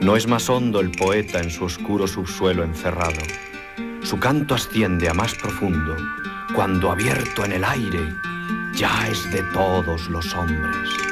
No es más hondo el poeta en su oscuro subsuelo encerrado. Su canto asciende a más profundo, cuando abierto en el aire, ya es de todos los hombres.